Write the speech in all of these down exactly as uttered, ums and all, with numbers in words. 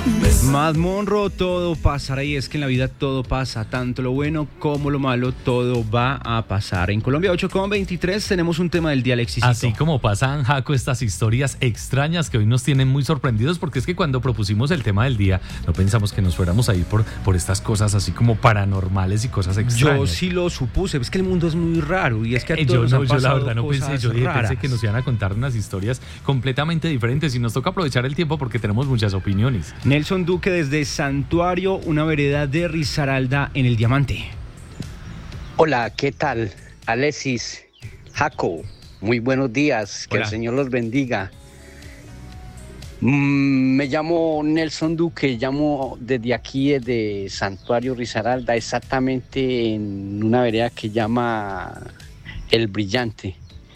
Matt Monroe, todo pasará, y es que en la vida todo pasa, tanto lo bueno como lo malo, todo va a pasar. En Colombia ocho con veintitrés tenemos un tema del día, Alexisito. Así como pasan, Jaco, estas historias extrañas que hoy nos tienen muy sorprendidos, porque es que cuando propusimos el tema del día no pensamos que nos fuéramos a ir por, por estas cosas así como paranormales y cosas extrañas. Yo sí lo supuse, es que el mundo es muy raro y es que a Eh, todos yo nos no, han yo la pasado verdad no cosas pensé, yo dije, raras. pensé que nos iban a contar unas historias completamente diferentes y nos toca aprovechar el tiempo porque tenemos muchas opiniones. Nelson Duque desde Santuario, una vereda de Risaralda en el Diamante. Hola, ¿qué tal? Alexis, Jaco, muy buenos días, que Hola. el Señor los bendiga. Mm, me llamo Nelson Duque, llamo desde aquí, desde Santuario Risaralda, exactamente en una vereda que llama El Brillante.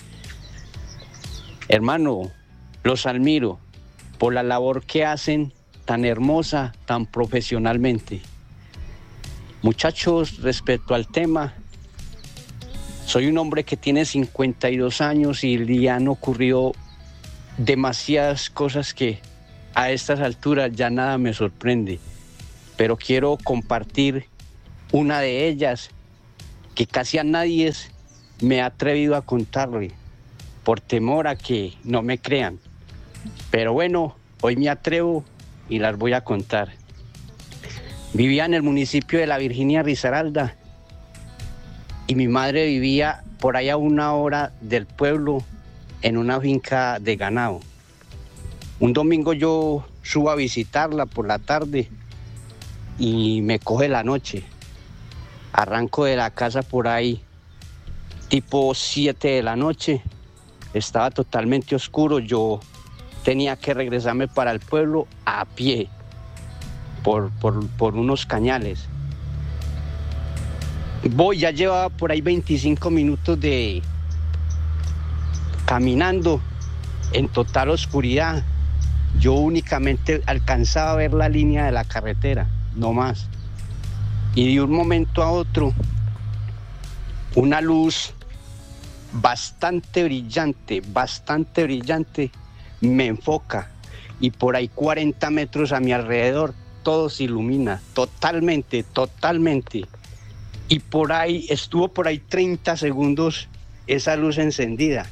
Hermano, los admiro por la labor que hacen tan hermosa, tan profesionalmente. Muchachos, respecto al tema, soy un hombre que tiene cincuenta y dos años y le han ocurrido demasiadas cosas que a estas alturas ya nada me sorprende, pero quiero compartir una de ellas que casi a nadie me ha atrevido a contarle por temor a que no me crean. Pero bueno, hoy me atrevo y las voy a contar. Vivía en el municipio de La Virginia, Risaralda, y mi madre vivía por allá a una hora del pueblo en una finca de ganado. Un domingo yo subo a visitarla por la tarde y me coge la noche. Arranco de la casa por ahí tipo siete de la noche. Estaba totalmente oscuro. Yo tenía que regresarme para el pueblo a pie por, por, por unos cañales. Voy, ya llevaba por ahí veinticinco minutos de caminando en total oscuridad. Yo únicamente alcanzaba a ver la línea de la carretera, no más. Y de un momento a otro, una luz bastante brillante, bastante brillante, me enfoca, y por ahí cuarenta metros a mi alrededor todo se ilumina totalmente, totalmente, y por ahí estuvo por ahí treinta segundos esa luz encendida,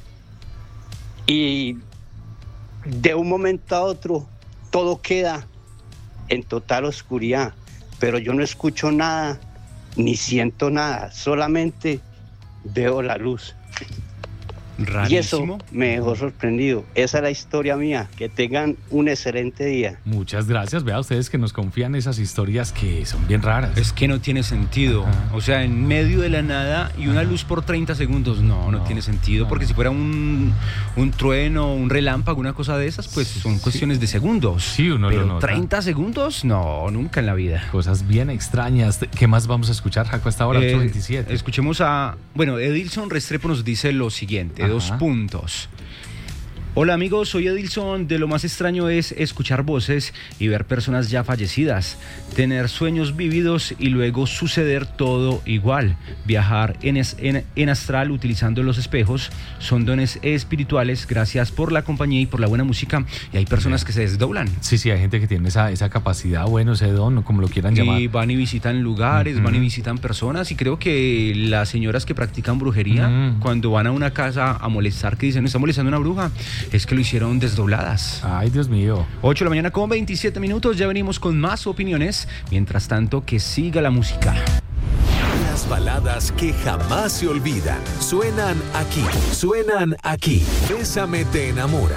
y de un momento a otro todo queda en total oscuridad, pero yo no escucho nada ni siento nada, solamente veo la luz. Rarísimo. Y eso me dejó sorprendido. Esa es la historia mía. Que tengan un excelente día. Muchas gracias. Vea ustedes que nos confían esas historias que son bien raras. Es que no tiene sentido. Ajá. O sea, en medio de la nada y una Ajá. luz por treinta segundos. No, no, No, tiene sentido. no, Porque no. si fuera un, un trueno, un relámpago, una cosa de esas, pues son Sí. cuestiones de segundos. Sí, uno Pero lo nota. treinta segundos, no, nunca en la vida. Cosas bien extrañas. ¿Qué más vamos a escuchar, Jaco, hasta ahora? Eh, ocho veintisiete. Escuchemos a... Bueno, Edilson Restrepo nos dice lo siguiente, Ajá. dos puntos. Hola amigos, soy Edilson. De lo más extraño es escuchar voces y ver personas ya fallecidas, tener sueños vividos y luego suceder todo igual. Viajar en, es, en, en astral utilizando los espejos son dones espirituales. Gracias por la compañía y por la buena música. Y hay personas que se desdoblan. Sí, sí, hay gente que tiene esa, esa capacidad, bueno, ese don, o como lo quieran llamar. Y van y visitan lugares, Uh-huh. van y visitan personas, y creo que las señoras que practican brujería, Uh-huh. cuando van a una casa a molestar, que dicen, está molestando una bruja, es que lo hicieron desdobladas. Ay, Dios mío. ocho de la mañana con veintisiete minutos, ya venimos con más opiniones. Mientras tanto, que siga la música. Las baladas que jamás se olvidan suenan aquí, suenan aquí. Bésame te enamora.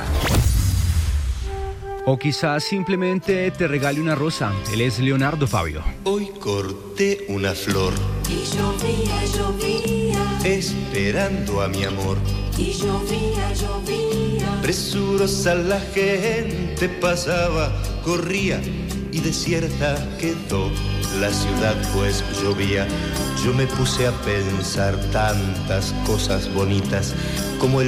O quizás simplemente te regale una rosa. Él es Leonardo Fabio. Hoy corté una flor Y llovía, llovía, esperando a mi amor. y llovía, llovía. Presurosa la gente pasaba, corría y desierta quedó la ciudad pues llovía. Yo me puse a pensar tantas cosas bonitas como el